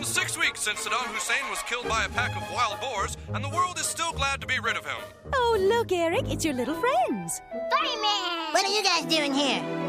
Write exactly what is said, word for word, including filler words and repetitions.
been six weeks since Saddam Hussein was killed by a pack of wild boars, and the world is still glad to be rid of him. Oh, look, Eric, it's your little friends. Fireman! What are you guys doing here?